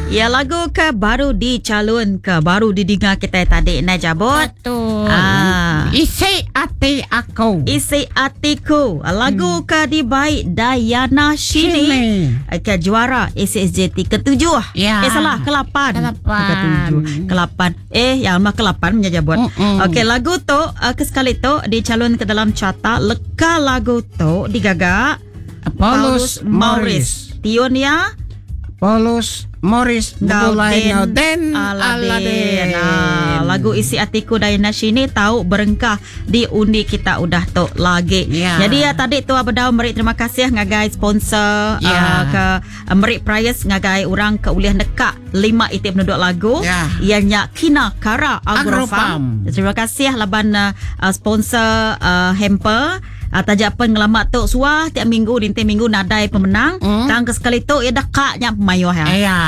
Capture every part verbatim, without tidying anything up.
Ya, lagu ke baru dicalon ke baru didengar kita tadi nak jabut. Betul. Ah. Isi hati aku. Isi hatiku. Lagu hmm. ke dibaik Dayana Shini. Ke juara A C S J T ketujuh. Ya. Eh salah, ke-lapan. Ke-lapan. Ketujuh. Ke-lapan. Eh, yang mah ke-lapan menjabut. Okey, lagu tu uh, ke sekali tu dicalon ke dalam carta. Leka lagu tu digagak Paulus Morris. Tion ya Paulus Morris Mulai Ngauden Aladin. Ah, lagu isi hatiku Dayana Shini tahu berengkah di undi kita udah tu lagi. Yeah. Jadi ya tadi tu abadau merik terima kasih ngagai sponsor yeah. uh, ke uh, merik prize ngagai orang ke uliah nekak lima itu penduduk lagu yeah. ianya Kina Kara Agrofarm. Terima kasih laban uh, sponsor uh, hamper. Uh, tajak pengelamat tu suah tiap minggu dinti minggu nadai pemenang mm. tang ke sekali tu ia dekaknya pemayo ya. Ya.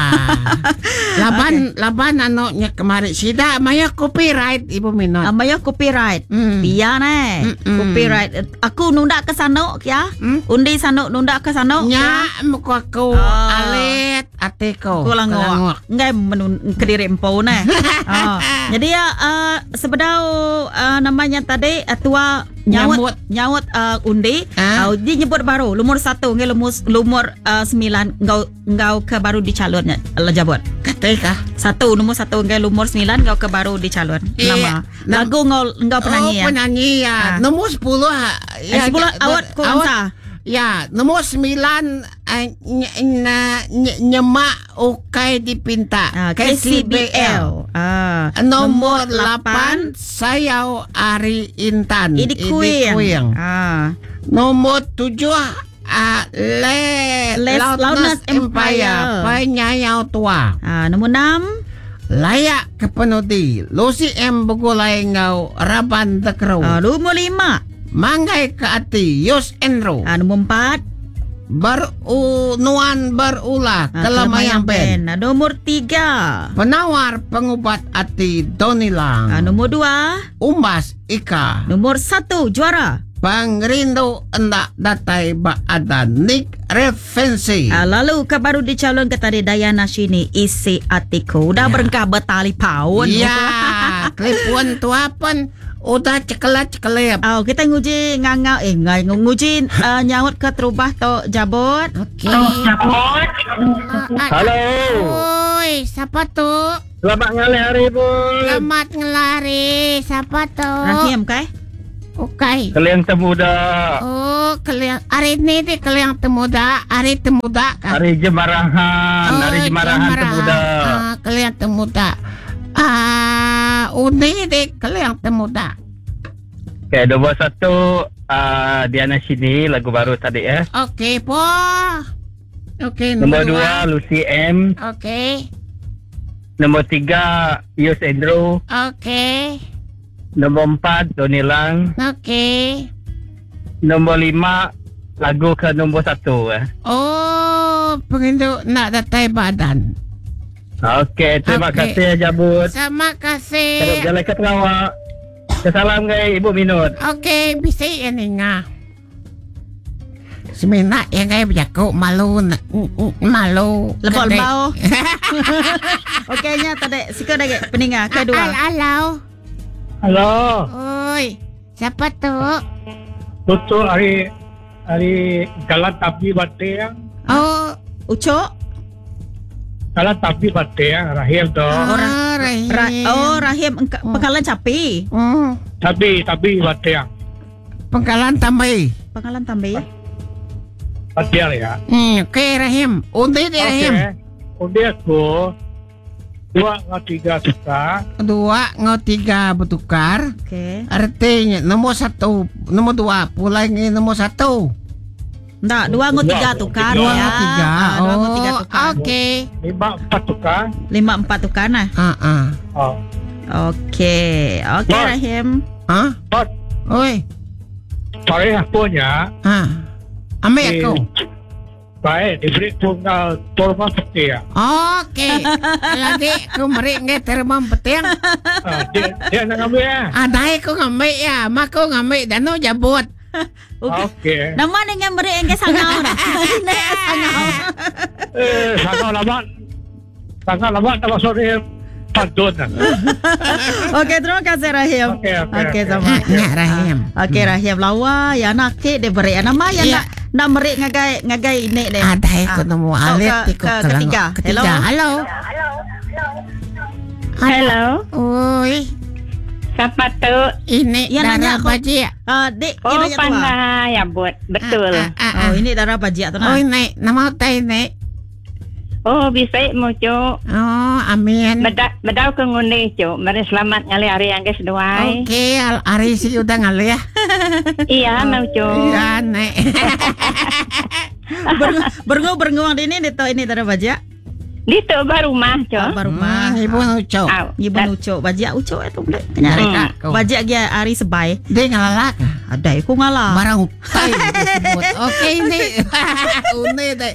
Laban okay. laban anaknya kemarin sida maya copyright Ibu Minot. Uh, maya copyright. Mm. Dia ne. Mm-mm. Copyright. Aku nunda ke sanok ya. Mm? Undi sanok nunda ke sanok. Nya muka aku oh. alit atiko. Ku langok. Ngai menun kediri empau ne. Oh. Jadi ya uh, sebedau uh, namanya tadi uh, tua nyawut nyawut uh, undi uh, dia nyebut baru lumur satu ngai lumur lumur uh, sembilan engkau engkau ke baru dicalonnya lejabut ketika satu nomor satu ngai lumur sembilan engkau ke baru dicalon e, nama lagu engkau engkau penyanyi oh, ya penyanyi ya ah. Nomor sepuluh ya sepuluh awat ku angsa ya nomor sembilan uh, ny- ny- ny- nyemak ukai dipinta uh, K C B L uh, nomor lapan sayau Ari Intan Idi Kuyang uh. Nomor tujuh uh, Le Loudness Empire penyayau tua uh, nomor enam layak kepenudi Lucy M Bugulai Ngau Raban Dekro uh, nomor lima Manggai ke hati Yos Enro uh, nomor empat Berunuan berulah uh, Kelamayan Ben uh, nomor tiga penawar pengubat hati Donilang uh, nomor dua Umbas Ika nomor satu juara Pangrindu endak datai baadan Nick Revensi uh, lalu ke baru dicalon ke tadi Dayana Shini isi hatiku udah ya. Berengkah betali paun ya klipuan tua pun udah cekelat-cekelep. Oh, kita nguji ngangau eh ngai nguji uh, nyaut ke terubah to jabot. Okey. Oh, jabot. Halo. Oi, siapa tu? Selamat ngelari, Bu. Selamat ngelari. Siapa tu? Rahim kai? Okey. Kalian temuda. Oh, kalian hari ni di kalian temuda, hari temuda kan? Hari Jemarahan, oh, hari Jemarahan temuda. Ah, kalian temuda. Ah, undi dek kalian temuda. Okay, nombor satu uh, Dayana Shini lagu baru tadi ya. Okey, po. Okey, nombor, nombor dua Lucy M. Okey. Nombor tiga Yos Endro. Okey. Nombor empat Donilang. Okey. Nombor lima lagu ke nombor satu eh. Oh, pengindu nak datai badan. Okey, terima okay. kasih Jabut. Terima kasih. Terus jalan ke Sarawak. Salam ke Ibu Minut. Okey, bisa ini ngah. Semena yang saya berjaku malu malu. Lebok bau. Okeynya tadi sika dah peninga kedua. Halo. Halo. Oi, siapa tu? Tutu hari hari jalan tapi bateang. Oh, Ucok. Kalau tapi bateang Rahim tu. Oh, Rahim. Ra- oh, Rahim oh. Pengkalan capi. Hmm. Tapi tapi bateang. Pengkalan tambai. Pengkalan tambai. Bateang ya. Hmm, okey Rahim. Undi dia Rahim. Undi aku dua ngau tiga tukar. Dua ngau tiga bertukar. Okey. Artinya nomor satu, nomor dua pulai ni nomor satu. Tak, dua ngau tiga tukar dua ya. Dua tiga. Ah, dua ngau tiga tukar. Okey. Lima empat tukar. Lima empat tukar nah. Ah ah. Oh. Okey. Okey Rahim. Ha? Bot. Oi. Pare aku nya. Ha. Ambil aku. Baik, diberi tunggal terbang petir. Okey. Lagi aku beri ngai terbang petir. Ah, dia dia nak ambil ya. Ah, dah aku ngambil ya. Mak aku ngambil dan no jabut. Okey. Okay. Nama dengan beri engke sangau dah. Ini sangau. Eh, sangau lama. Sangat lama tak masuk dia pantun. Okey, terima kasih Rahim. Okey, okey, Okey, okey. sama. Nak Rahim. Okey, Rahim lawa ya nak ke dia beri nama ya Ya. nak nak merik ngagai ngagai ini deh. Ada aku nemu Oh, alit ke- ikut ke- kelang- ketiga. Ketiga. Halo. Hello, Oi, siapa tu? ini Ya, nanya darah aku. bajia. Ah, Dek, Oh, dia nanya tua. pandai ya buat betul. Ah, ah, ah, Oh, ah. ini darah bajak tu Oh, nah. ini nama tay ini. Oh, bisa mau cuk. Oh, amin. Bedak bedau ke ngundi cuk. Mari selamat ngali hari yang guys doai. Oke, al hari sih udah ngalih ya. Iya, mau cuk. Iya, nek. Berngu berngu di ini dia tahu ini darah bajak. Di tu baru rumah Oh, cuk. baru mah. Hmm, ibu nucok. Au. Ibu dat- ucok bajak ucok itu boleh. Kenyari Hmm. kak. Bajak dia hari sebai. Dia ngalalak. Ada aku ngalah. Barang utai disebut. Oke, ini. Ini deh.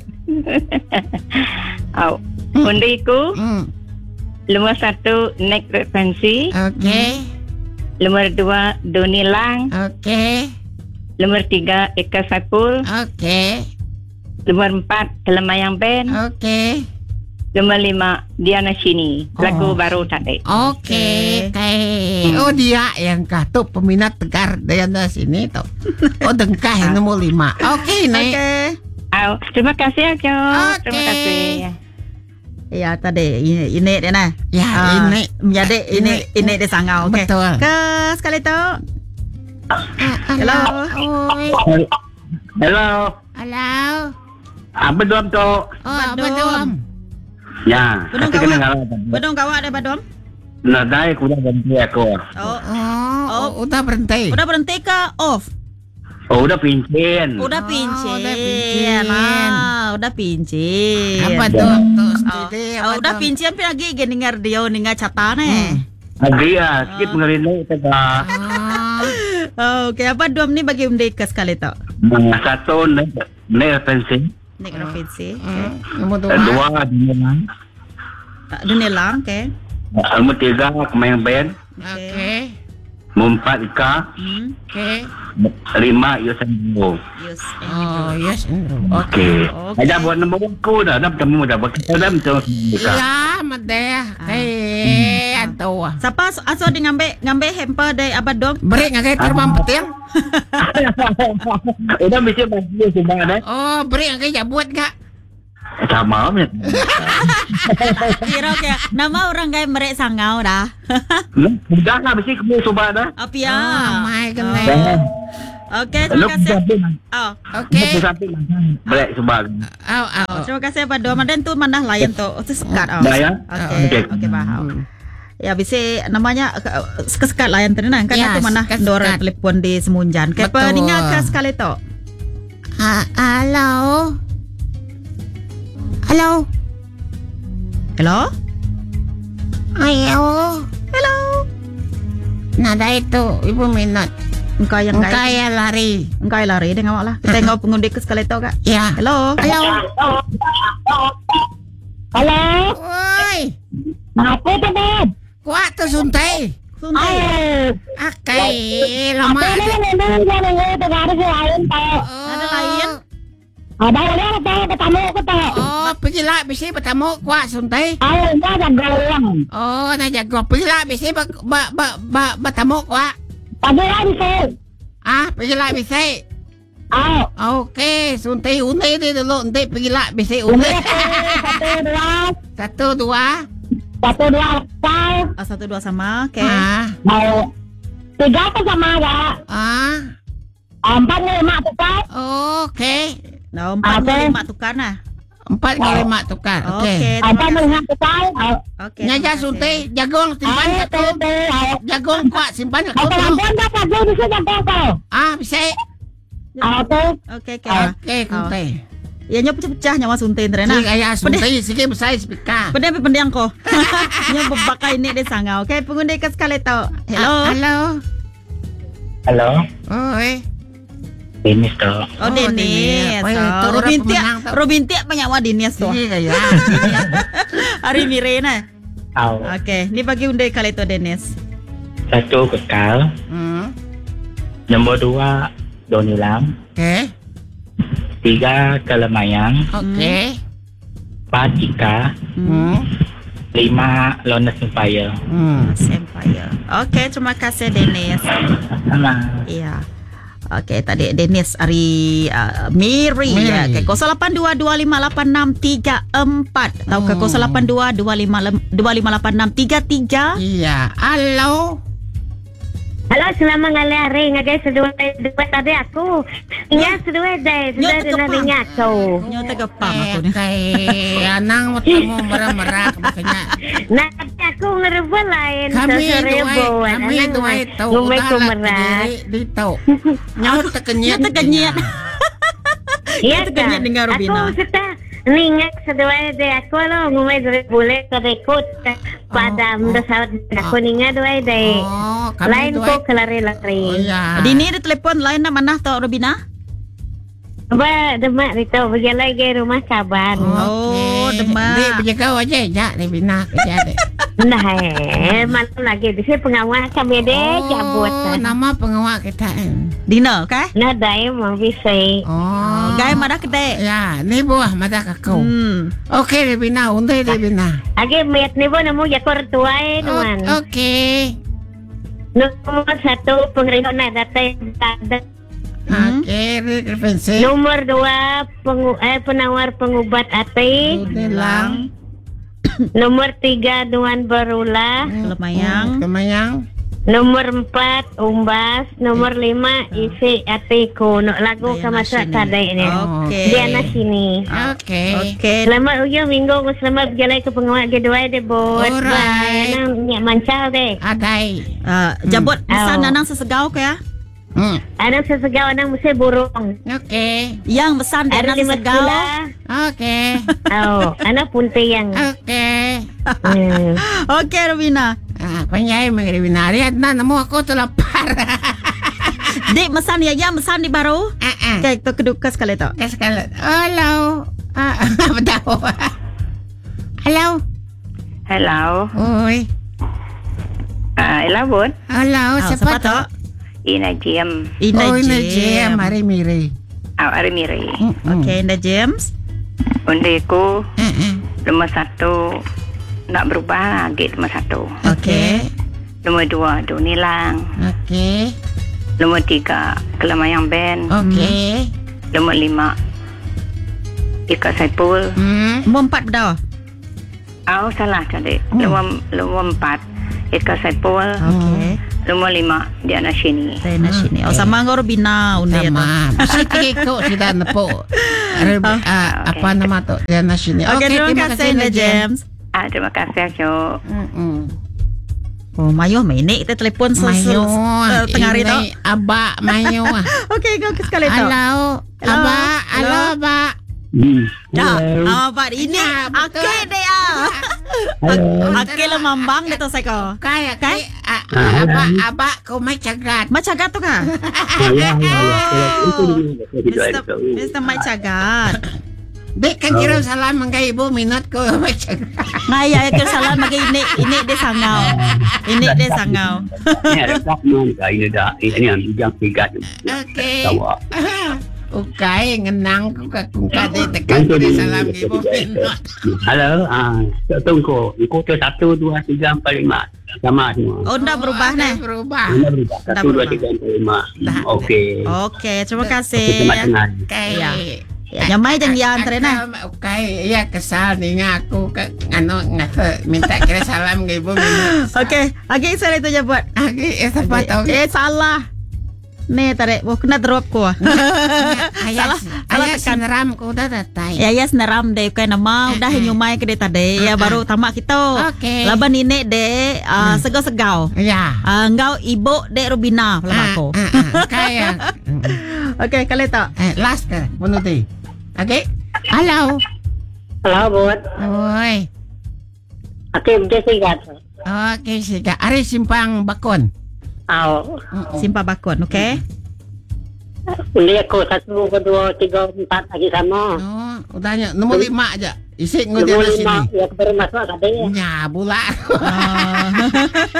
Au. Undiku Hmm. nomor satu Nek Repensi, Oke. nomor dua Doni Lang, Oke. nomor tiga Eka Saipul, Oke. nomor empat Kelemayang Ben, Oke. nomor lima Diana Shini. Lagu Oh. baru tadi. Oke, oke. Oh, dia yang katuh peminat tegar Dayana sini tuh. Oh, dengkah yang nomor lima. Oke, nek. Oke. Au. Terima kasih ya cuk. Oke. Terima kasih. Ya tadi ini ini dia nah. Ya, Ah, ini. Menjadi ini Ini. ini dia sangau. Okey. Betul. Ke sekali tu. Hello. Oi. Hello. Halo. Apa dom tu? Oh, Badum. badum. Ya, Bedong aku kena kawak. ngalah. Bedong kawak ada badom. Nah, dah aku dah berhenti aku. Oh. Oh, Oh. udah berhenti. Udah berhenti ke off? Oh, udah pincin. Udah Oh, pincin. udah pincin. Nah, udah pincin. Apa tuh? Tuh, Oh, studi, oh, apa udah tuh? pincin tapi lagi gini dengar dia dengar catatan eh. Lagi ya, sikit mengerini kita. Oh, Oh, okey, apa dom ni bagi undi ke sekali tu? Nah, satu nek nek pensi, Nek provinsi. hmm. Nomor dua. dua dinam, Tak dunia lang, okey. nomor tiga Kemayang Ben, Oke. nomor empat Ika, Hmm. Oke. lima Yosango. Yes. Oh, yes. Oke. Okey. Okey. Ada buat nombor aku dah, dah bertemu dah. Kita dah bertemu Ika. Ya, madeh. Eh, aduh. Siapa aso, aso di ngambil ngambil hamper dari abad dom? Beri nggak kayak terbang petir? Udah bisa bagi semua dah. Oh, beri nggak kayak buat nggak? Sama ni. Kira okey. Nama orang gay merek sangau dah. Sudah lah mesti kamu coba dah. Apa ya? Oh, my goodness. Dah. Okey, terima Lu kasih. sampai Oh. Oke. Lu sampai Break sebab. Au, au. Oh, terima kasih Abad Dom. Dan tu mana layan tu? Oh, sekat. Oh. Dah ya? Okey. Okey. Okey, faham. Ya, bisa namanya uh, sekat layan tu nah. Kan Ya, tu mana sekat-sekat. dor telefon di Semunjan. Ke Betul. peningal ke sekali tu. Ah, halo. Halo. Hello? Ayo. Hello. Nada itu, ibu minat. Engkau yang Engkau gay. ya lari. Engkau yang lari dengan awak lah. Kita tengok pengundi ke sekali tu kak. Ya. Hello. Halo. Halo. Woi. Apa tu, Bob? Kuat tu suntai. Suntai. Akai, lama. Oh. Ada lain? Ada ada tahu ketemu aku tahu. Oh, pergi lah bisi bertemu kuat suntai. Ayo, dah jaga orang. Oh, nak jaga pergi lah bisi ba ba ba, ba bertemu kuat. Tadi lah bisa. Ah, pergi lah bisi. Ayo. Okey, suntai unai dia dulu, nanti pergi lah bisi Ini unai. satu dua Satu dua. satu dua five. Oh, satu dua sama. Okey. Ah, Mau tiga tu sama enggak? ah. Empat lima tu kan? Okey. Nah, empat Apa? lima tukar nah. Empat kali mak tukar. Okey. Okey. Empat lima tu kan? Okey. Nyaja suntai, jagong simpan Ayo, satu. tu tu. Jagong kuat simpan satu. Apa lampuan dah kerja bisa jaga kau? Ah, bisa. Ayo tu. Okey, okey. Okey, suntai. Ya nyo pecah-pecah nyawa suntai Nah, terena. ayah suntai sikit besar speaker. Pendek pendek ko. Nyo bebakai ni de sangau. Okey, pengundi ke sekali tu. Hello. Halo. Hello. Oi. Ini tu. Oh, Oh, Dennis. Dennis. Oh, itu Oh, orang Robin Tia, pemenang tu. Robin Tia penyawa Dennis tu. Iya ya. Hari mire nah. Au. Okey, ni bagi undi kali tu Dennis. Satu Kekal. Hmm. Nombor dua Donilam. Okey. Tiga Kelemayang. Okey. Empat Ika. Hmm. lima Lones Empire. Hmm. Empire. Okey, terima kasih Dennis. Sama. Ya. Okey, tadi Dennis Ari uh, Miri, Miri. ya. Okay, kosong lapan dua dua lima lapan enam tiga empat atau ke Hmm. kosong lapan dua dua lima lapan enam tiga tiga. Iya. Halo. Halo, selamat ngali hari ngagai sedua dua tadi aku. Nya sedua dai, Nyo sudah tegepang. dengar aku. Nyo tegepang aku ni. Kayak anang mau merah-merah makanya. Nah, aku ngerebut lain Kami seribu. duai, kami duai tahu Ngumai ku udah merah. di tahu. Nyaut tekenyat. Nyo tekenyat. Iya, Itu kenyat dengar Rubina. Aku sudah ningat sedua dai aku lo ngumai dari boleh kerekut pada mendasar aku ningat dua dai. Oh, kami Lain duai. ko Oh kelari-lari. ya. Di ni di telefon lain nak mana tau Robina? Ba, demak itu berjalan ke rumah kaban. Oh, demak. Di berjaga aja ya, di bina kerja deh. Nah, eh, malam lagi di sini pengawal kami deh cabut. Oh, nama pengawal kita. Dina, okay? Nah, dai mau bisa. Oh, Gaya madah kedai. ya, ni buah mata kakau. Hmm. Oke, di bina, untai di bina. Agi miat ni bo nemu jakor tuai nuan. Oke. Nomor satu pengrihon na datay. Hmm. Oke, referensi. Nomor dua pengu, eh, penawar pengubat hati. Nilang. Nomor tiga Nuan Barula. Kemayang. Kemayang. Nomor empat Umbas. Nomor lima isi hatiku. No, lagu Diana kemasa sini. tadi ini. Okey. Diana sini. Oke. Okey. Selamat ujung minggu. Selamat berjalan ke pengawal kedua deh bot. Alright. Bye. Nang nyak mancal deh. Adai. Uh, jabut pesan Oh. nanang sesegau ke ya? Hmm. Anak sesegau nang mesti burung. Oke. Yang pesan Ada nanang lima sesegau. sekolah. Oke. Oh, anak punti yang. Oke. Hmm. Okey Robina. Ah, penyai mengirimari na namo ako tu lapar. Dik pesan ya ya pesan di baru. Ah ah. Okey, tu kedua sekali tu. Kas kala. Hello. Ah, betul. Hello. Hello. Oi. Ah, elabot. Hello, Oh, siapa tu? Ina Jim. Ina Oh, Ina Jam. Jam, Mari Miri. Aw, ari miri. Okey, Ina James. Undi ko, Ah ah. nomor satu, nak berubah lagi nomor satu. Okey. Nomor dua, Dunilang. Oke. Nomor tiga, Kelamayang Band. Oke. Nomor lima, Ika Saipul. Hmm. Nombor empat berapa? Aw, salah tadi. Nomor, nomor empat, Ika Saipul. Okey. Nomor lima, Diana Shini. Ina sini. Oh, sama dengan Robina undi ya tu. Sama. Mesti tiga sudah nepo. Re- ah, Okey. apa nama tu? Dia nasini. Okey, terima kasih Ina James. Ah, terima kasih, Jo. Hmm. Oh, mayuh mainik kita telefon se- se- Mayo. uh, tengah hari tu. Ini abak mayo. Okey, kau sekali tu. Halo. Hello. Abak. Halo, Hello. abak. Hmm. Dah. Hello. Ah, Pak ini Ya, betul. okey dia. Hello. Okey lah mambang dia tu saya kau. Kayak Kan? kayak ah, ah, abak abak kau mai cagat. Macam gat tu kah? Ah, ya, ya, ya. Itu dulu. Itu Mister dulu. Mister Mai Cagat. Dek kan kira salah mengkai ibu minat kau mai cagat. Ngaya ke salah bagi ini ini dia sangau. Ini dia sangau. Ini ada pakman kah? Ini dah. Ini yang bijak tiga. Okey. Tawa. Ukai ngenang ku ka kung ka de tekan ko di salam ke ibu minat. Halo. Ah, tunggu. Ikut tu satu, dua, tiga, empat, lima. Sama semua. Oh, dah berubah Ada nih. Berubah. Anda berubah. Dah Satu, dua, berubah. tiga, empat, lima. Dah. Okey. Okey, terima Okey, kasih. tengah-tengah. Kayak Ya, nyamai jangan diantre nah. Okay, ya kesal nih aku ke ano ngasa minta kira salam ke ibu minat. Okey, lagi saya itu je buat. Oke, eh apa tau? Eh salah. Nih tarik, mau kena drop ko. Ayah, Salah, salah ayah tekan. sineram ko udah datay. Ya ya seneram deh kan nama udah nyumai ke dia tadi ya baru tamak kita. Okey. Laban ini deh uh, segau-segau. Ya. Uh, engkau ibu dek Rubina lama aku. Ah, ah, ah, Kayak. Okey, kali tak. Eh, last ka, bunuh ti. Oke. Halo. Halo, Bud. Oi. Oke, dia sigat. Oke, sige. Ari simpang bakon. Aw, Simpa bakun, okey? undi ako satu, kedua, tiga, empat lagi sama. Oh, udahnya nomor lima aja. Isi ngo dia Nomor na lima, sini. ya baru masuk tadi. Ya, bula. Oh.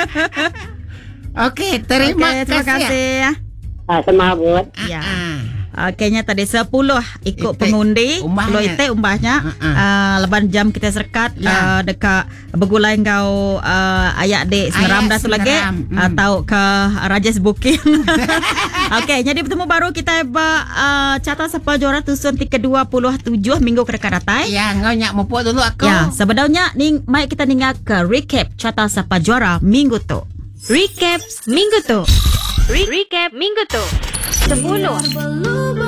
Oke, terima Okey, terima kasih. kasih. Ah, sama, Bud. Ah, Ya. ah. Uh, kayaknya tadi sepuluh ikut Ite, pengundi. umbahnya. Sepuluh ite umbahnya. Uh-uh. Uh, leban jam kita serkat Ya. uh, dekat begulai kau uh, ayak dek seneram Ayak dah tu lagi seneram, hmm. atau ke Rajas Booking. Okey, jadi bertemu baru kita ba uh, Carta Sapa Juara Tusun ke dua puluh tujuh minggu ke dekat datang. Ya, ngau nyak mupuk dulu aku. Ya, sebenarnya ning mai kita ningat ke recap Carta Sapa Juara minggu tu. Recap minggu tu. Re- recap minggu tu. sepuluh.